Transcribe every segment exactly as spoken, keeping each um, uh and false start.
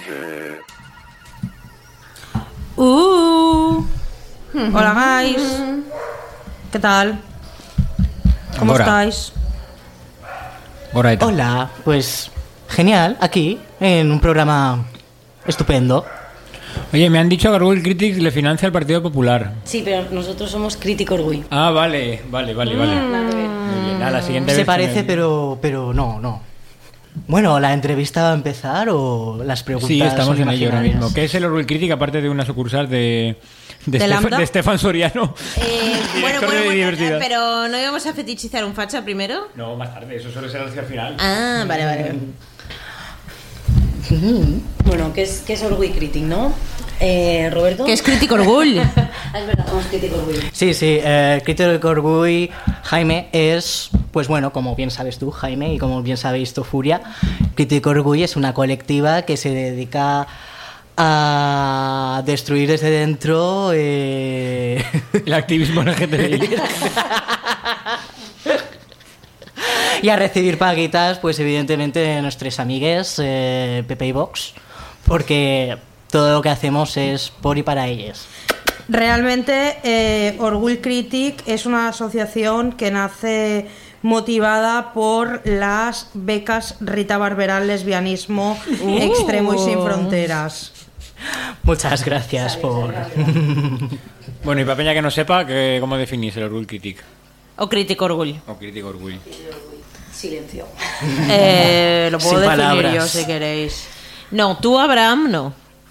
Uh. Hola, guys. ¿Qué tal? ¿Cómo Bora. estáis? Bora, Hola, pues genial, aquí, en un programa estupendo. Oye, me han dicho que Google Critics le financia al Partido Popular. Sí, pero nosotros somos Crítico Orgullo. Ah, vale, vale, vale, vale. Nada que ver. Muy bien, a la siguiente Se vez que parece, me- pero, pero no, no. Bueno, ¿la entrevista va a empezar o las preguntas Sí, estamos son en ello ahora imaginarias? mismo. ¿Qué es el Orgullo Critic aparte de una sucursal de de, ¿De Estef- Lambda? de Estefan Soriano? Eh, bueno, Director bueno, de bueno, diversidad. pero ¿no íbamos a fetichizar un facha primero? No, más tarde, eso suele ser hacia el final. Ah, vale, vale. Bueno, ¿qué es, qué es Orgullo y Critic, no? Eh, ¿Roberto? Que es Crítico Orgullo. Ah, es verdad, somos Crítico Orgullo. Sí, sí, eh, Crítico Orgullo, Jaime es, pues bueno, como bien sabes tú, Jaime, y como bien sabéis tú, Furia, Crítico Orgullo es una colectiva que se dedica a destruir desde dentro eh, El activismo L G T B I. y a recibir paguitas, pues evidentemente de nuestros amigues eh, Pepe y Vox, porque todo lo que hacemos es por y para ellos. Realmente, eh, Orgullo Critic es una asociación que nace motivada por las becas Rita Barberá Lesbianismo Extremo y Sin Fronteras. Muchas gracias por... Bueno, y para Peña que no sepa, que, ¿cómo definís el Orgullo Critic? O Crítico Orgullo. O Crítico Orgullo. Silencio. Eh, lo puedo Sin definir palabras. yo si queréis. No, tú, Abraham, no.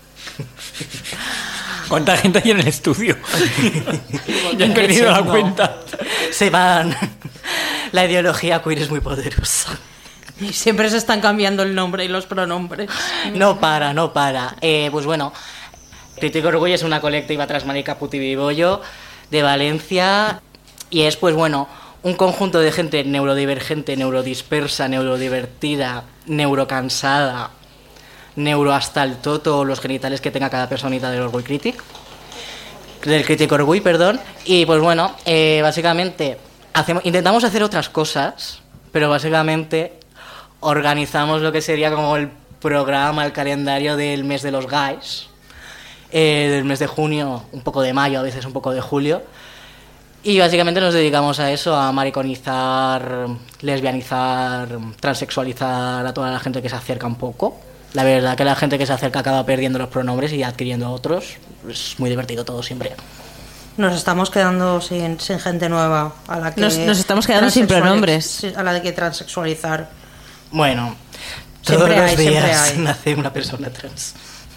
¿Cuánta gente hay en el estudio? Ya he perdido la No. cuenta. Se van. La ideología queer es muy poderosa. Y siempre se están cambiando el nombre y los pronombres. No para, no para. Eh, pues bueno, Crítico Orgullo es una colectiva transmánica putibibollo de Valencia y es, pues bueno, un conjunto de gente neurodivergente, neurodispersa, neurodivertida, neurocansada, neuro hasta el toto, los genitales que tenga cada personita del Orgullo Critic, del Crítico Orgullo, perdón. Y pues bueno, eh, básicamente hacemos, intentamos hacer otras cosas, pero básicamente organizamos lo que sería como el programa, el calendario del mes de los gays, eh, del mes de junio, un poco de mayo, a veces un poco de julio. Y básicamente nos dedicamos a eso, a mariconizar, lesbianizar, transexualizar a toda la gente que se acerca un poco. La verdad que la gente que se acerca acaba perdiendo los pronombres y adquiriendo otros. Es muy divertido todo siempre. Nos estamos quedando sin, sin gente nueva a la que Nos- nos estamos quedando sin transexuali- pronombres. sí, a la que transexualizar. Bueno, todos Siempre los hay, siempre días hay. nace una persona trans.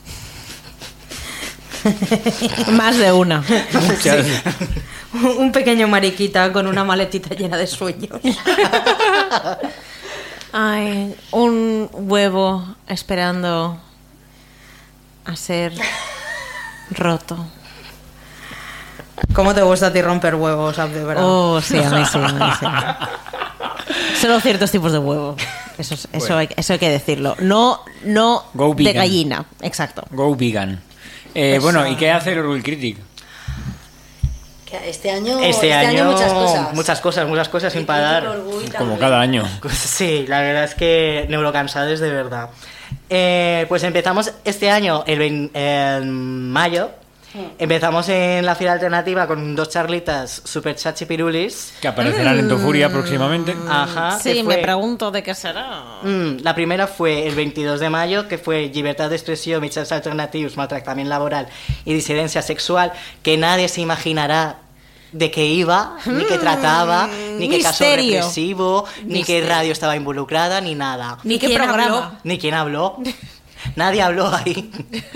Más de una. Un pequeño mariquita con una maletita llena de sueños. Ay, un huevo esperando a ser roto. ¿Cómo te gusta a ti romper huevos, Ab, de verdad? Oh, sí, a mí sí, a mí sí. Solo ciertos tipos de huevo. Eso, es- eso, Bueno. hay, eso hay que decirlo. No, no Go de vegan. gallina. Exacto. Go vegan. Eh, Eso. bueno, ¿y qué hace el Orgullo Critic? Que Este año, Este, año, muchas cosas. muchas cosas, muchas cosas sin Crítico parar. Orgullo Como también. cada año. Pues sí, la verdad es que neurocansades de verdad. Eh, pues empezamos este año, el vein- en mayo. Empezamos en la fila alternativa con dos charlitas super chachipirulis. Que aparecerán en Tofuria próximamente. Ajá. Sí, que me fue- pregunto de qué será. Mm, la primera fue el veintidós de mayo, que fue llibertat d'expressió, mitjans alternatius, maltractament laboral y disidencia sexual, que nadie se imaginará de qué iba, ni qué trataba, ni qué caso misterio. represivo, ni qué radio estaba involucrada, ni nada. Ni qué quién programa. habló? Ni quién habló. Nadie habló ahí.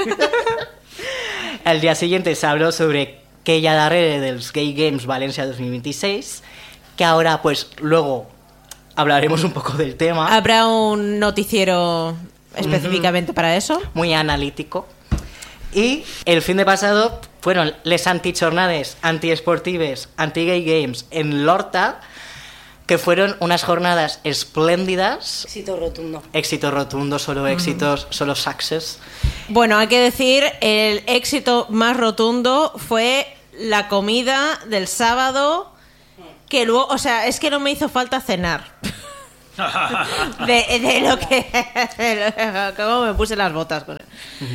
Al día siguiente se habló sobre que ya darrere dels Gay Games Valencia dos mil veintiséis, que ahora pues luego hablaremos un poco del tema. ¿Habrá un noticiero específicamente para eso? Muy analítico. Y el fin de pasado fueron les antichornades antiesportives, anti-gay games en Lorta, que fueron unas jornadas espléndidas. Éxito rotundo. Éxito rotundo, solo éxitos, solo success. Bueno, hay que decir, el éxito más rotundo fue la comida del sábado, que luego, o sea, es que no me hizo falta cenar. de, de lo que... de cómo me puse las botas con él.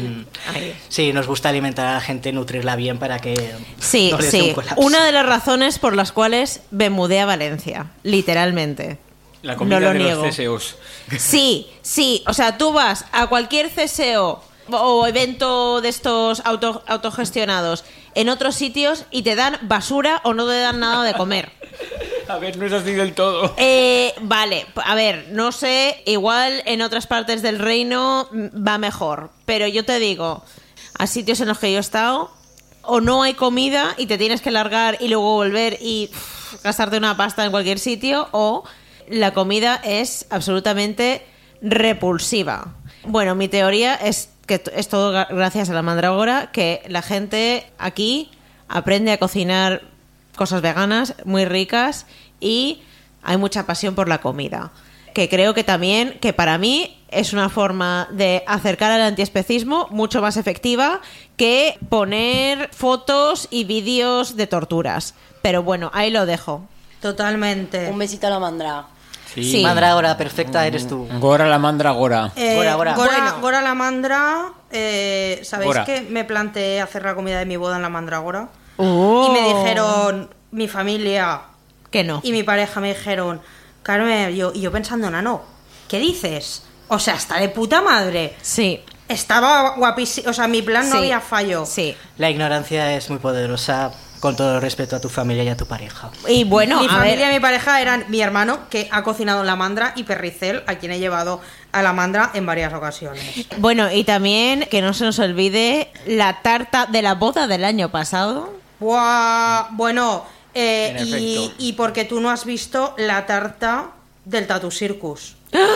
Ahí. Sí, nos gusta alimentar a la gente, nutrirla bien para que Sí, no le dé sí. un colapso. Una de las razones por las cuales me mudé a Valencia, literalmente. La comida no lo de niego. los C S Os. Sí, sí. O sea, tú vas a cualquier C S O o evento de estos auto, autogestionados en otros sitios y te dan basura o no te dan nada de comer. A ver, no es así del todo. Eh, vale, a ver, no sé, igual en otras partes del reino va mejor, pero yo te digo, a sitios en los que yo he estado, o no hay comida y te tienes que largar y luego volver y pff, gastarte una pasta en cualquier sitio, o la comida es absolutamente repulsiva. Bueno, mi teoría es que t- es todo gra- gracias a la mandrágora, que la gente aquí aprende a cocinar cosas veganas muy ricas y hay mucha pasión por la comida, que creo que también, que para mí es una forma de acercar al antiespecismo mucho más efectiva que poner fotos y vídeos de torturas. Pero bueno, ahí lo dejo. Totalmente. Un besito a la mandra. Sí. Sí. Mandrágora, perfecta eres tú. Gora la mandra Gora. Eh, Gora, Gora. Gora, Bueno. Gora la mandra. eh, ¿Sabéis Gora. que me planteé hacer la comida de mi boda en la mandrágora? Oh. Y me dijeron, mi familia Que no. y mi pareja me dijeron, Carmen, yo, y yo pensando, Nano, ¿qué dices? O sea, está de puta madre. Sí. Estaba guapísimo. O sea, mi plan no Sí. había fallo. Sí. La ignorancia es muy poderosa, con todo el respeto a tu familia y a tu pareja. Y bueno, mi a familia ver, y mi pareja eran mi hermano, que ha cocinado en la mandra, y Perricel, a quien he llevado a la mandra en varias ocasiones. bueno, y también que no se nos olvide la tarta de la boda del año pasado. Buah, bueno, eh, En y, efecto. y porque tú no has visto la tarta del Tattoo Circus.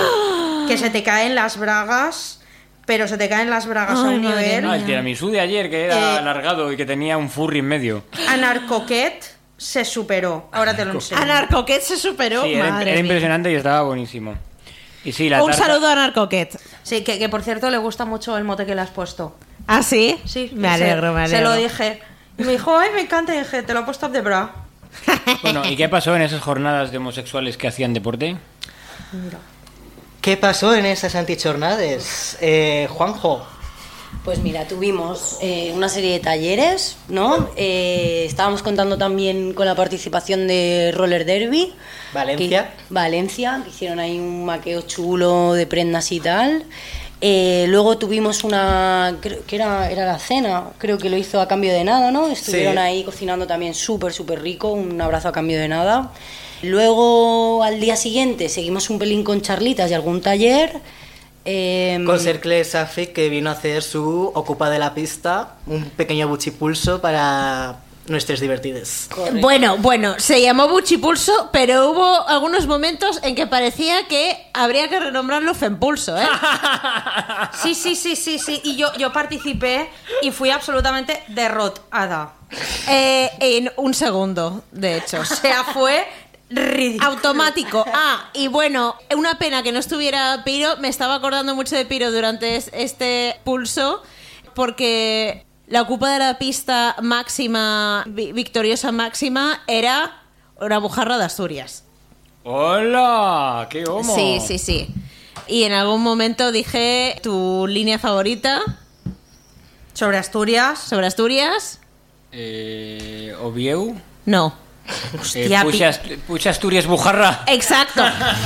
Que se te caen las bragas, pero se te caen las bragas a Ay, un madre nivel. Ah, el tiramisú de ayer, que era Eh, alargado y que tenía un furry en medio. Anarcoquet se superó. Ahora te lo enseño. Anarcoquet se superó. Sí, era, Madre era mía. impresionante y estaba buenísimo. Y sí, la Un tarta- saludo a Anarcoquet. Sí, que, que por cierto le gusta mucho el mote que le has puesto. ¿Ah, sí? Sí, Me se- alegro, me alegro. Se lo dije. Y me dijo, ay, me encanta. Y dije, te lo he puesto up de bra. Bueno, ¿y qué pasó en esas jornadas de homosexuales que hacían deporte? ¿Qué pasó en esas antichornades, eh, Juanjo? Pues mira, tuvimos eh, una serie de talleres, ¿no? Eh, estábamos contando también con la participación de Roller Derby. Valencia. Que- Valencia, que hicieron ahí un maqueo chulo de prendas y tal. Eh, luego tuvimos una, creo que era, era la cena, creo que lo hizo a cambio de nada, ¿no? Estuvieron Sí. ahí cocinando también súper, súper rico, un abrazo a cambio de nada. Luego, al día siguiente, seguimos un pelín con charlitas y algún taller. Eh, Con Cercle Safi, que vino a hacer su Ocupa de la Pista, un pequeño buchipulso para nuestros divertidos. correcto. Bueno, bueno, se llamó Buchipulso, pero hubo algunos momentos en que parecía que habría que renombrarlo Fempulso, ¿eh? Sí, sí, sí, sí, sí. Y yo, yo participé y fui absolutamente derrotada. Eh, en un segundo, de hecho. O sea, fue ridículo. Automático. Ah, y bueno, una pena que no estuviera Piro. Me estaba acordando mucho de Piro durante es- este pulso, porque la ocupa de la pista máxima, vi- victoriosa máxima, era una bujarra de Asturias. ¡Hola! ¡Qué homo! Sí, sí, sí. Y en algún momento dije tu línea favorita Sobre Asturias. sobre Asturias. Eh, ¿Ovieu? No. Eh, Hostia, Pucha, Ast- Pucha Asturias Bujarra. Exacto.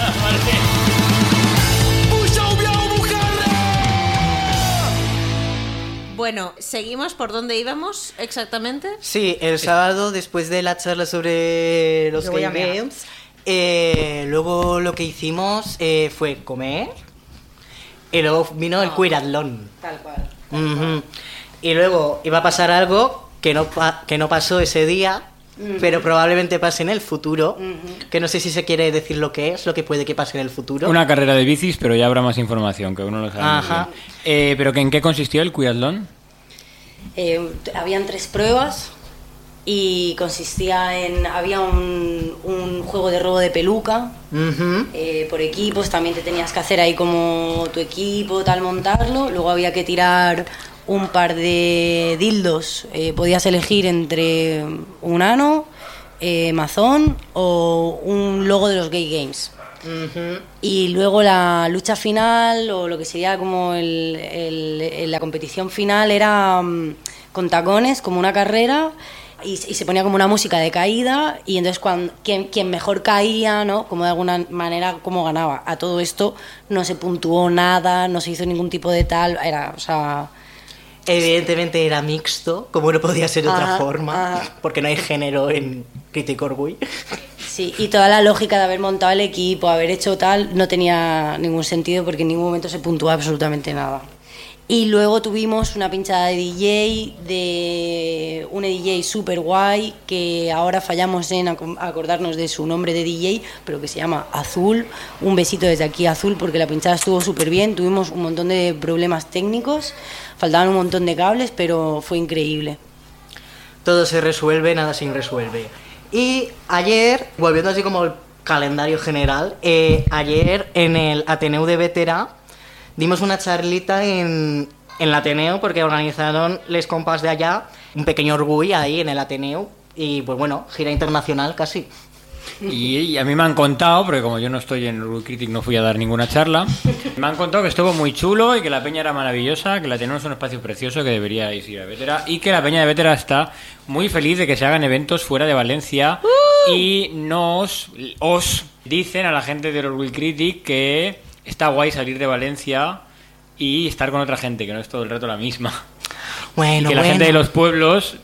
Bueno, seguimos por dónde íbamos exactamente. Sí, el sábado, después de la charla sobre los Yo voy a gay mear. games, eh, luego lo que hicimos eh, fue comer y luego vino el queeratlón. Tal cual. Ujú. Y luego iba a pasar algo que no, pa- que no pasó ese día, pero probablemente pase en el futuro, que no sé si se quiere decir lo que es, lo que puede que pase en el futuro. Una carrera de bicis, pero ya habrá más información, que uno lo sabe. muy Ajá. bien. Eh, ¿Pero que en qué consistió el cuiatlón? Eh, habían tres pruebas y consistía en... Había un, un juego de robo de peluca Ujú. eh, por equipos, también te tenías que hacer ahí como tu equipo, tal, montarlo. Luego había que tirar un par de dildos. Eh, podías elegir entre un ano, eh, mazón o un logo de los Gay Games. Ujú. Y luego la lucha final, o lo que sería como el, el- el- la competición final, era mm, con tacones, como una carrera, y, y se ponía como una música de caída, y entonces cuando, quien, quien mejor caía, ¿no? Como de alguna manera, como ganaba. A todo esto no se puntuó nada, no se hizo ningún tipo de tal, era, o sea... Evidentemente era mixto, como no podía ser de otra Ajá, forma, ajá. porque no hay género en Critic Orgui. Sí, y toda la lógica de haber montado el equipo, haber hecho tal, no tenía ningún sentido porque en ningún momento se puntúa absolutamente nada. Y luego tuvimos una pinchada de D J, de una D J super guay, que ahora fallamos en ac- acordarnos de su nombre de D J, pero que se llama Azul. Un besito desde aquí, Azul, porque la pinchada estuvo súper bien. Tuvimos un montón de problemas técnicos, faltaban un montón de cables, pero fue increíble. Todo se resuelve, nada se resuelve. Y ayer, volviendo así como al calendario general, eh, ayer en el Ateneu de Vétera dimos una charlita en, en el Ateneu porque organizaron les compas de allá un pequeño orgullo ahí en el Ateneu y pues bueno, gira internacional casi. Y, y a mí me han contado, porque como yo no estoy en Orgui Critic no fui a dar ninguna charla, me han contado que estuvo muy chulo y que la peña era maravillosa, que la tenemos un espacio precioso que deberíais ir a Vétera y que la peña de Vétera está muy feliz de que se hagan eventos fuera de Valencia y nos os dicen a la gente de Orgui Critic que está guay salir de Valencia y estar con otra gente, que no es todo el rato la misma. Bueno, Y que la bueno. gente de los pueblos,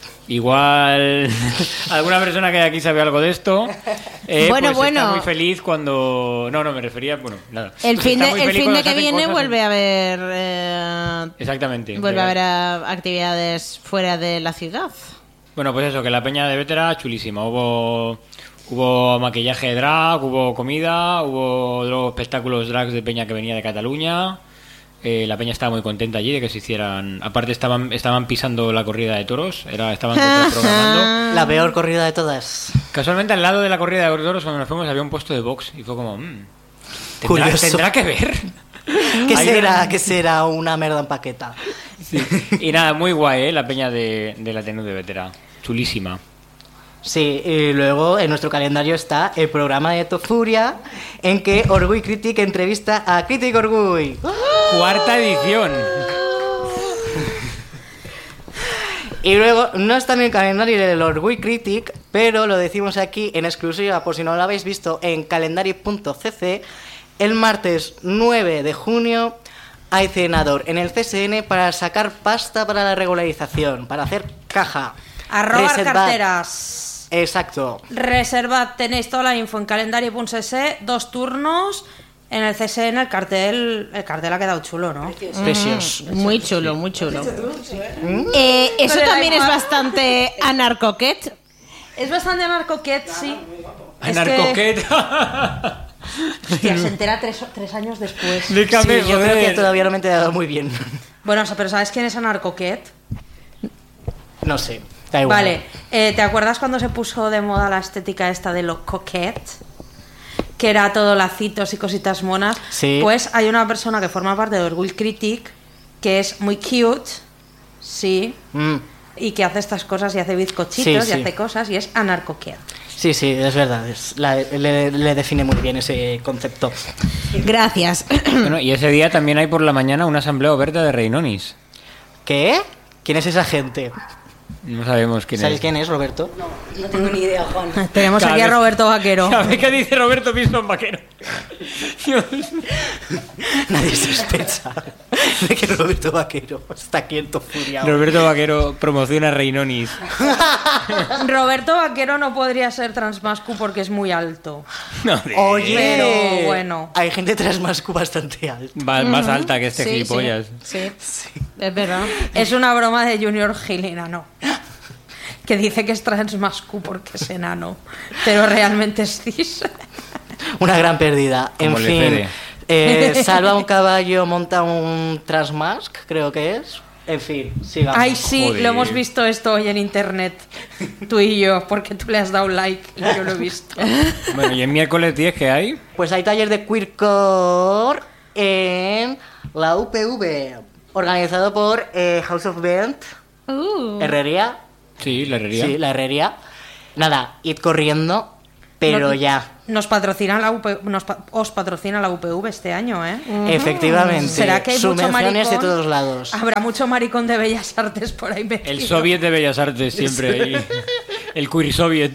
igual alguna persona que de aquí sabe algo de esto, eh, Bueno, pues bueno. está muy feliz cuando... No, no, me refería... Bueno, nada. El fin Está de, muy el feliz fin de cuando que se hacen viene cosas vuelve en- a haber eh, Exactamente. vuelve a haber ah, actividades fuera de la ciudad. Bueno, pues eso, que la peña de Vétera, chulísima. Hubo hubo maquillaje de drag, hubo comida, hubo luego espectáculos drags de peña que venía de Cataluña. Eh, la peña estaba muy contenta allí de que se hicieran... Aparte estaban estaban pisando la corrida de toros, era estaban programando. La peor corrida de todas. Casualmente al lado de la corrida de toros cuando nos fuimos había un puesto de box y fue como... mmm, ¿tendrá, Curioso. ¿Tendrá que ver? ¿Qué Hay será? una- ¿Qué será una merda en paqueta? Y nada, muy guay, ¿eh? La peña de, de la Ateneu de Vétera. Chulísima. Sí, y luego en nuestro calendario está el programa de Tofuria en que Orgui Critic entrevista a Critic Orgui. Cuarta edición. Y luego no está en el calendario del Orgui Critic, pero lo decimos aquí en exclusiva por si no lo habéis visto en calendario punto c c. El martes nueve de junio hay cenador en el C S N para sacar pasta para la regularización, para hacer caja. A robar Reservad. carteras. Exacto. Reservad, tenéis toda la info en calendario punto c c, dos turnos. En el C S N el cartel, el cartel ha quedado chulo, ¿no? Precious. Muy chulo, muy chulo. Eh, eso Con el también es iPad. bastante anarcoquet. Es bastante anarcoquet, sí. Es que- Anarcoquet. Hostia, se entera tres, tres años después. Sí, Déjame, yo creo que joder. todavía no me he enterado muy bien. Bueno, o sea, pero ¿sabes quién es anarcoquet? No sé, da igual. Vale, eh, ¿te acuerdas cuando se puso de moda la estética esta de lo coquette? Que era todo lacitos y cositas monas. Sí. Pues hay una persona que forma parte de Orgui Critic que es muy cute, sí, Mm, y que hace estas cosas y hace bizcochitos Sí, y sí. hace cosas y es anarcoquet. sí, sí, es verdad. es- la- le, le define muy bien ese concepto. Gracias. Bueno, y ese día también hay por la mañana una asamblea oberta de Reinonis. ¿Qué? ¿Quién es esa gente? No sabemos quién ¿Sabes es. quién es, Roberto? No tengo ni idea, Juan. Tenemos Cada aquí a vez- Roberto Vaquero. A ver qué dice Roberto Piston Vaquero. Dios. Nadie sospecha de que Roberto Vaquero está aquí en Tofuria. Roberto Vaquero promociona Reinonis. Roberto Vaquero no podría ser transmascu porque es muy alto. No, de- Oye, Pero bueno. hay gente transmascu bastante alta. Va- más alta que este Sí, gilipollas. Sí, sí. Es verdad. Es una broma de Junior Gilina, no. Que dice que es transmascu porque es enano, pero realmente es cis. Una gran pérdida. Como en le fin, Fede. eh, salva un caballo, monta un transmask, creo que es. En fin, sigamos. Ay, sí, Joder. lo hemos visto esto hoy en internet, tú y yo, porque tú le has dado like y yo lo he visto. Bueno, y el miércoles diez, ¿qué hay? Pues hay taller de queercore en la U P V, organizado por eh, House of Band, Uh. Herrería. Sí, la herrería. Sí, la herrería. Nada, id corriendo pero No- ya. Nos patrocina la U P, nos pa- os patrocina la U P V este año, ¿eh? Efectivamente. ¿Será que hay mucho subvenciones maricón? de todos lados. Habrá mucho maricón de Bellas Artes por ahí metido. El Soviet de Bellas Artes siempre ahí. El Queer Soviet.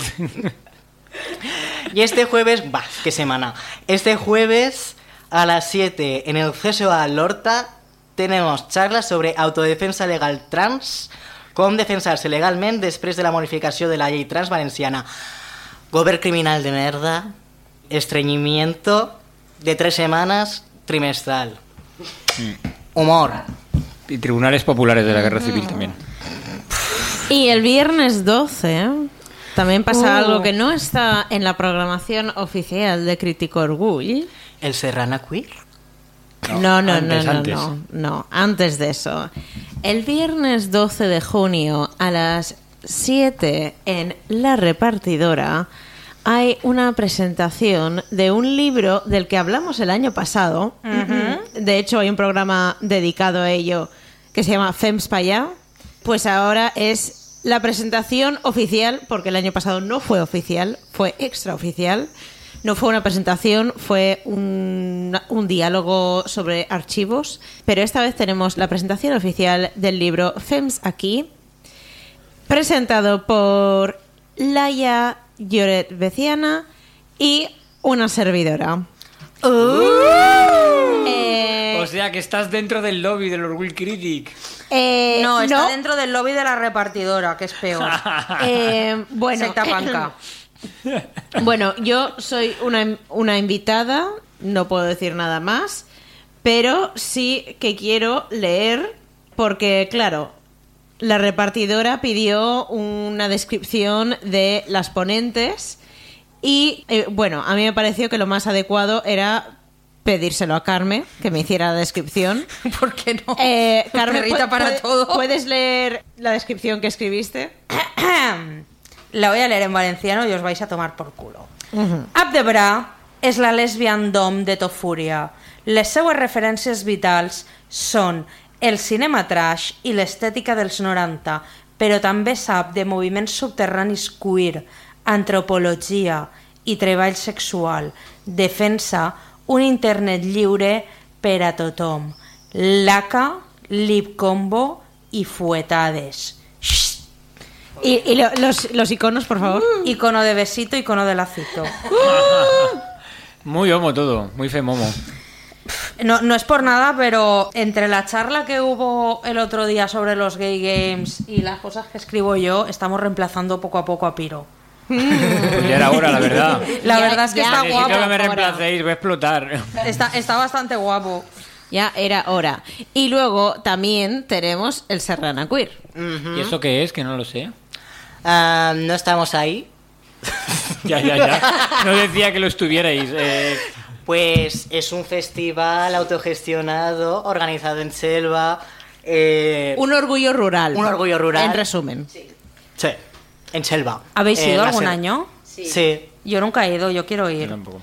Y este jueves, bah, qué semana. Este jueves a las siete en el C S O A Lorta tenemos charlas sobre autodefensa legal trans, com defensar-se legalment després de la modificació de la llei trans valenciana. Govern criminal de merda, estreñimiento de tres semanas trimestral. Humor. Y tribunales populares de la guerra civil también. Y el viernes doce también pasa Uh. algo que no está en la programación oficial de Crítico Orgull. El Serrana Queer. No, no, no, antes, no, antes. no, no, antes de eso. El viernes doce de junio a las siete en La Repartidora hay una presentación de un libro del que hablamos el año pasado. De hecho, hay un programa dedicado a ello que se llama Fems pa' allá. Pues ahora es la presentación oficial, porque el año pasado no fue oficial, fue extraoficial. No fue una presentación, fue un, un diálogo sobre archivos, pero esta vez tenemos la presentación oficial del libro Fems aquí, presentado por Laia Lloret Beciana y una servidora. Eh, O sea que estás dentro del lobby del Orgull Critic. eh, No, está no, dentro del lobby de la repartidora, que es peor. eh, bueno, Secta panca. Bueno, yo soy una, una invitada, no puedo decir nada más, pero sí que quiero leer, porque claro, la repartidora pidió una descripción de las ponentes y, eh, bueno, a mí me pareció que lo más adecuado era pedírselo a Carmen, que me hiciera la descripción. ¿Por qué no? Eh, Carmen, Perrita ¿pu- para puede- todo. ¿puedes leer la descripción que escribiste? La voy a leer en valenciano y os vais a tomar por culo. Abdebra és la lesbian dom de Tofúria. Les seues referències vitals són el cinema trash i l'estètica dels noranta, però també sap de moviments subterranis queer, antropologia i treball sexual. Defensa un internet lliure per a tothom. Laca, lip combo i fuetades. Y, y lo- los, los iconos, por favor. Icono de besito, icono de lacito. Muy homo todo, muy femomo. No, no es por nada, pero entre la charla que hubo el otro día sobre los gay games y las cosas que escribo yo, estamos reemplazando poco a poco a Piro. Pues ya era hora, la verdad. La Ya- verdad es que ya está Necesito guapo. que me ahora. reemplacéis, voy a explotar. Está, está bastante guapo. Ya era hora. Y luego también tenemos el Serrana Queer. ¿Y eso qué es? Que no lo sé. Ah, no estamos ahí. Ya, ya, ya. No decía que lo estuvierais. eh, Pues es un festival autogestionado, organizado en Selva. eh, Un orgullo rural. Un orgullo rural. En resumen. Sí, en Selva. ¿Habéis Eh, ido la algún Selva. año? Sí. Yo nunca he ido, yo quiero yo ir. tampoco.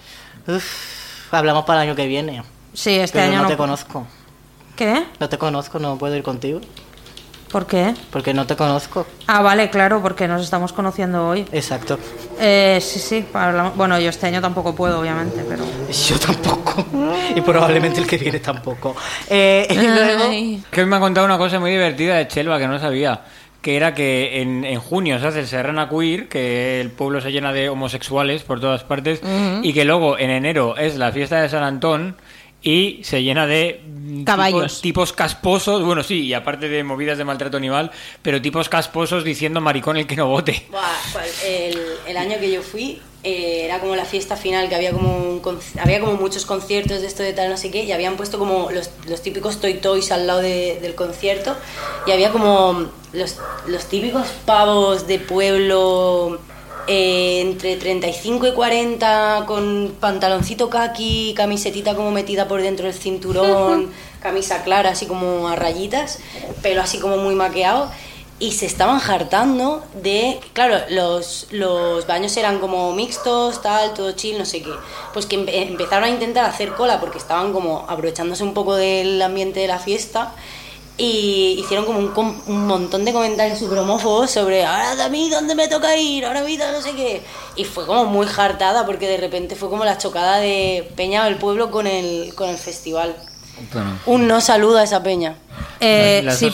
Uf, hablamos para el año que viene. Sí, este Pero año no no. te conozco. ¿Qué? No te conozco, no puedo ir contigo. ¿Por qué? Porque no te conozco. Ah, vale, claro, porque nos estamos conociendo hoy. Exacto. Eh, sí, sí, hablamos- bueno, yo este año tampoco puedo, obviamente, pero... Yo tampoco. Y probablemente el que viene tampoco. Eh, y luego... Ay. Que hoy me han contado una cosa muy divertida de Chelva que no sabía. Que era que en, en junio se hace el Serrana Queer, que el pueblo se llena de homosexuales por todas partes, y que luego en enero es la fiesta de San Antón y se llena de mm, Caballos. tipos, tipos casposos, bueno sí, y aparte de movidas de maltrato animal, pero tipos casposos diciendo maricón el que no vote. Buah, pues el, el año que yo fui eh, era como la fiesta final, que había como un conci- había como muchos conciertos de esto de tal no sé qué, y habían puesto como los, los típicos toy toys al lado de- del concierto, y había como los, los típicos pavos de pueblo eh, entre treinta y cinco y cuarenta, con pantaloncito kaki, camisetita como metida por dentro del cinturón, camisa clara así como a rayitas, pelo así como muy maqueado, y se estaban hartando de... Claro, los, los baños eran como mixtos, tal, todo chill, no sé qué. Pues que empe- empezaron a intentar hacer cola porque estaban como aprovechándose un poco del ambiente de la fiesta y hicieron como un, com- un montón de comentarios súper homófobos sobre ahora a mí dónde me toca ir, ahora a mí no sé qué, y fue como muy jartada porque de repente fue como la chocada de Peña del Pueblo con el, con el festival. Bueno. Un no saludo a esa peña. Eh, Las sí,